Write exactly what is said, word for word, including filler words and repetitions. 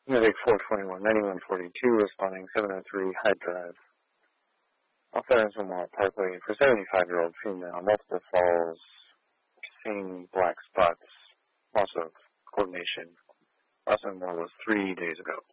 Medic four twenty-one, ninety-one forty-two, responding seven oh three, Hyde Drive. Off Lamar Parkway for seventy-five-year-old female, multiple falls, seeing black spots, loss of coordination. Last one was three days ago.